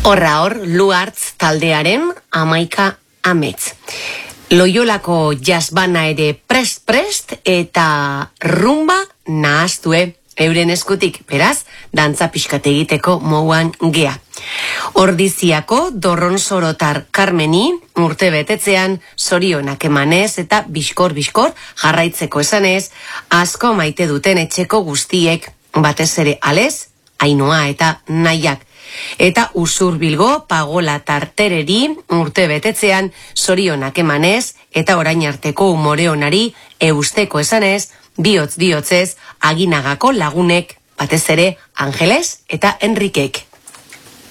Horra hor, Luartz taldearen 11 amets. Loiolako jazbana ere prest eta rumba nahaztue euren eskutik, beraz, dantza pixkat egiteko moduan gea. Ordiziako Dorronsorotar Carmeni urte betetzean zorionak emanez eta biskor jarraitzeko esanez, asko maite duten etxeko guztiek, batez ere Alez, Ainhoa eta Naiak. Eta Usurbilgo Pagola Tartereri urte betetzean zorionak emanez eta orain arteko umore onari eusteko esanez, bihotz-bihotzez Aginagako lagunek, batez ere Angeles eta Enrikek.